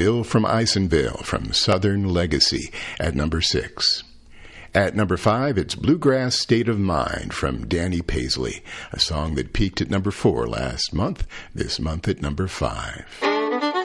Bill from Isonville from Southern Legacy at number 6. At number 5, it's Bluegrass State of Mind from Danny Paisley, a song that peaked at number 4 last month, this month at number 5.